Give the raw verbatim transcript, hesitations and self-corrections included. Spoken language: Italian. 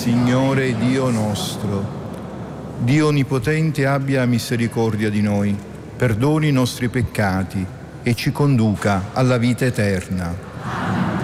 Signore Dio nostro. Dio Onnipotente abbia misericordia di noi, perdoni i nostri peccati e ci conduca alla vita eterna.